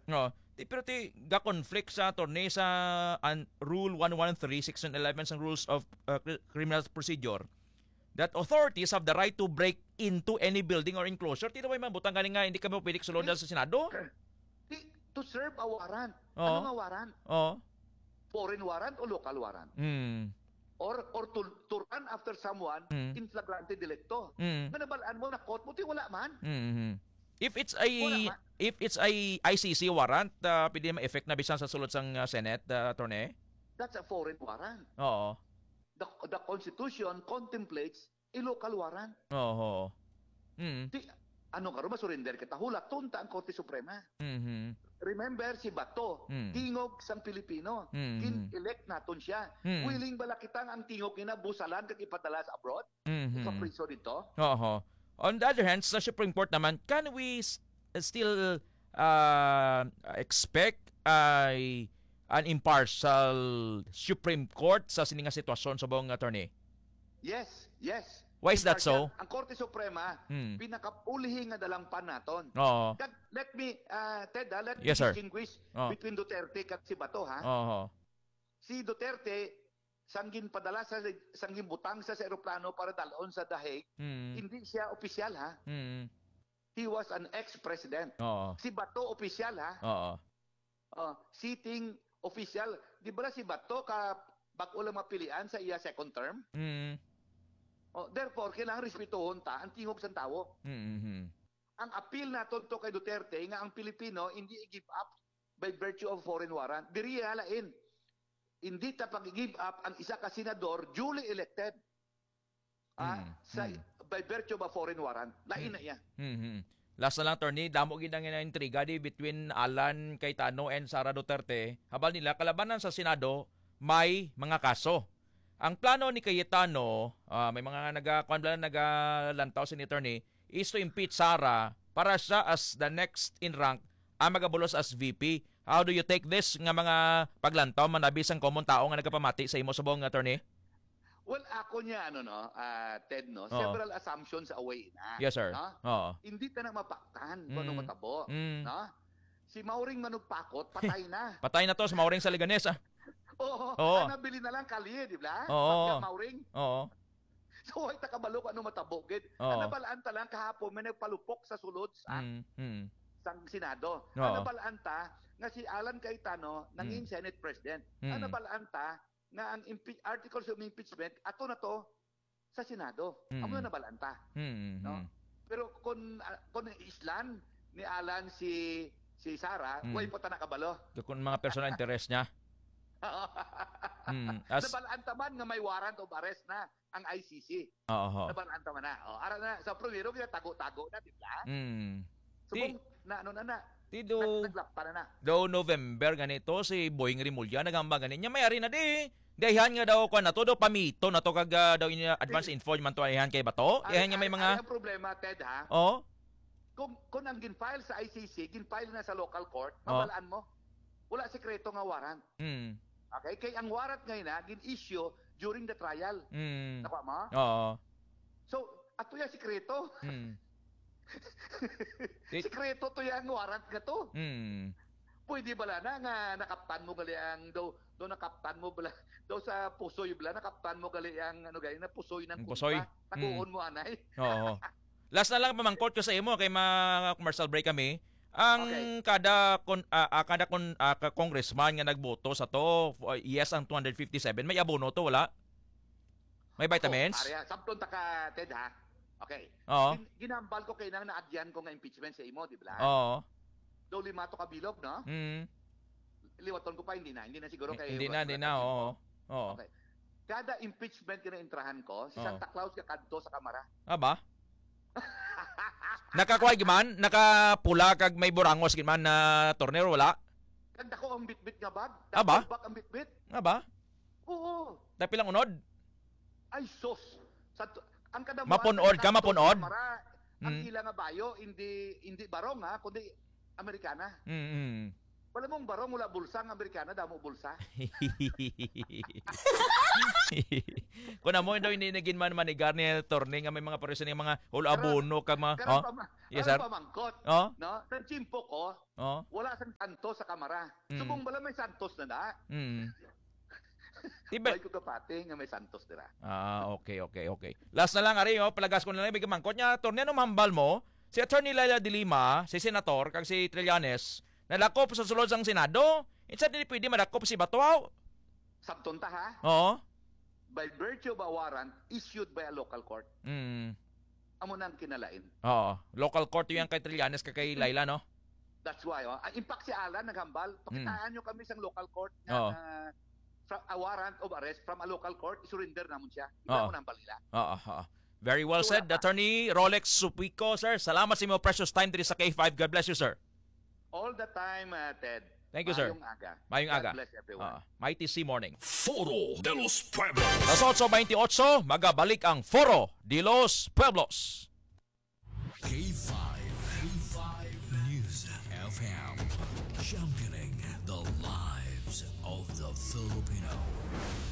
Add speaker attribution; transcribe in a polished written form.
Speaker 1: No. Pero ga conflict sa attorney sa Rule 113, Section 11 ng Rules of Criminal Procedure that authorities have the right to break into any building or enclosure. Tino ba yung mabutang galing nga hindi kami pwede sulod sa Senado?
Speaker 2: To serve a warrant.
Speaker 1: Oo.
Speaker 2: Ano nga warrant?
Speaker 1: Oo.
Speaker 2: Foreign warrant o local warrant? Or to run after someone in flagrante delicto. Manabalaan mo na court mo, wala man.
Speaker 1: If it's a ICC warrant, pwede ma-effect na bisan sa sulod sang Senate, attorney?
Speaker 2: That's a foreign warrant.
Speaker 1: Oo.
Speaker 2: The Constitution contemplates a local warrant.
Speaker 1: Oo.
Speaker 2: Ano ka rin, masurrender kita, hulak, tunta ang Korte Suprema. Remember, si Bato, tingog sang Pilipino. Kin-elect naton siya. Willing bala kitang ang tingog kina busalan kag ipadala sa abroad? Ipapriso dito?
Speaker 1: Oo. On the other hand, sa Supreme Court naman, can we still expect an impartial Supreme Court sa sininga sitwasyon sa buong attorney?
Speaker 2: Yes.
Speaker 1: Why is that so?
Speaker 2: Ang Korte Suprema, pinakapulihin nga dalampan naton.
Speaker 1: Oo.
Speaker 2: Let me, Ted, let me
Speaker 1: Yes, sir.
Speaker 2: distinguish between Duterte at si Bato, ha?
Speaker 1: Oo.
Speaker 2: Si Duterte, sanggin padala sanggin butang sa eroplano para dalon sa The Hague, hindi siya opisyal, ha? He was an ex-president.
Speaker 1: Oo.
Speaker 2: Si Bato, opisyal, ha?
Speaker 1: Oo.
Speaker 2: Sitting official. Di ba si Bato bago lang mapilian sa iya second term? Therefore, kailangan respetuhon ta ang tingog sa tawo. Ang appeal naton to kay Duterte nga ang Pilipino hindi i-give up by virtue of foreign warrant. Diri halain. Hindi ta pag-give up ang isa ka senador duly elected. By virtue of a foreign warrant. Lain na iya.
Speaker 1: Last na lang, attorney, damo gid ang intriga between Alan Cayetano and Sara Duterte. Habang nila kalabanan sa Senado may mga kaso. Ang plano ni Cayetano, may mga nagalantaw si attorney, is to impeach Sara para siya as the next in rank ang magabulos as VP. How do you take this nga mga paglantaw manabis ang common tao nga nagapamati sa imo sa buong attorney?
Speaker 2: Well, ako niya, Ted, several assumptions away na.
Speaker 1: Yes, sir.
Speaker 2: No? Hindi ta na mapaktan kung ano matabo. No? Si Mauring Manugpakot, patay na.
Speaker 1: Patay na to sa Mauring sa Liganes,
Speaker 2: Oo. Nabili na lang kalye, di ba?
Speaker 1: Oo.
Speaker 2: Mauring.
Speaker 1: Oo.
Speaker 2: So, ay takabalo kung ano matabo.
Speaker 1: Oo.
Speaker 2: Nabalaan ta lang kahapon, may nagpalupok sa sulod sa Senado.
Speaker 1: Oo.
Speaker 2: Nabalaan ta nga si Alan Cayetano nanging Senate President. Nabalaan ta nga ang articles of impeachment ato na to sa Senado. Amo na nabalaan ta. No? Pero kung islan ni Alan si Sara, way pa ta nakabalo.
Speaker 1: Kung mga personal interest niya.
Speaker 2: Nabalaan ta man nga may warrant of arrest na ang ICC. Nabalaan ta man na. Ara na sa primero kaya tago-tago na, di ba? Subong na. Naglakpa na.
Speaker 1: Do November ganito si Boying Rimulya nagamba ganin niya mayari na di. Dahihan nga daw ko na to do pamito na to kag daw inya advance info man to ayan kay Bato. Dahihan nga may mga
Speaker 2: ang problema, Ted, ha? Kung ang ginfile sa ICC, ginfile na sa local court, mabalaan mo. Wala sekreto nga warrant. Okay? Kaya ang warrant ngayon na, gin-issue during the trial. Nakuha mo?
Speaker 1: Oo.
Speaker 2: So, ato yung sekreto. Sekreto to yung warrant nga to. Pwede bala na nga nakaptan mo gali ang do nakaptan mo bala do sa pusoy bala nakaptan mo gali ang ano gali na pusoy ng
Speaker 1: pusoy.
Speaker 2: Taguon mo anay.
Speaker 1: Oo. Last na lang pamangkot ko sa imo kay commercial break kami. Ang kada congressman nga nagboto sa to, yes ang 257, may abono to wala? May vitamins?
Speaker 2: Samplon ta ka, Ted, ha? Okay.
Speaker 1: Oo.
Speaker 2: Ginambal ko kay nang naadyan ko nga impeachment sa imo, di ba?
Speaker 1: Oo.
Speaker 2: Do lima to kabilog, no? Liwaton ko pa, hindi na siguro kay
Speaker 1: Hindi na, oo.
Speaker 2: Okay. Kada impeachment na intrahan ko, si Santa Claus ka kadto sa kamara.
Speaker 1: Aba? Nakakuha giman, nakapula kag may burangos giman na tornero wala?
Speaker 2: Kagda ko ang bitbit nga bag.
Speaker 1: Aba?
Speaker 2: Bag ang bitbit.
Speaker 1: Aba?
Speaker 2: Oo.
Speaker 1: Dapi lang unod?
Speaker 2: Ay sos. Ang kadabuan
Speaker 1: mapunod ka, mapunod.
Speaker 2: Ang ila nga bayo hindi barong ha, kundi Amerikana. Wala mong baro mula bulsa ang Amerikana, damo bulsa.
Speaker 1: Kung na mo daw ininigin man manigar ni attorney nga may mga person nga mga ulabono ka mga yes sir.
Speaker 2: Pamangkot.
Speaker 1: Oh.
Speaker 2: No? Sa chimpo ko, wala sang santos sa kamara. Subong bala may santos na na.
Speaker 1: Tiba.
Speaker 2: Ay ko kapati nga may santos dira.
Speaker 1: Okay. Last na lang ari palagas ko na lang bigyan mangkot nya attorney no mahambal mo. Si Attorney Laila de Lima, si Senator kag si Trillanes, nalakop sa sulod sang Senado. Insa dili pwede madakop si Batuaw.
Speaker 2: Sabton ta ha?
Speaker 1: Oo.
Speaker 2: By virtue of a warrant issued by a local court. Amo nang kinalain.
Speaker 1: Oo. Local court yung kay Trillanes kay Laila, no?
Speaker 2: That's why, ang impact si Alan naghambal. Pakitaan nyo kami sa local court
Speaker 1: Oo.
Speaker 2: na a warrant of arrest from a local court, surrender namon siya. Ikaw mo nambal nila.
Speaker 1: Oo. Very well said, Attorney Rolex Supico, sir. Salamat sa imo precious time diri sa K5. God bless you, sir.
Speaker 2: All the time, Ted.
Speaker 1: Thank you, sir. Mayong aga.
Speaker 2: God bless everyone.
Speaker 1: Mighty C Morning.
Speaker 3: Foro de los Pueblos.
Speaker 1: Las 8:28, magabalik ang Foro de los Pueblos.
Speaker 3: K5 News FM. Championing the lives of the Filipino.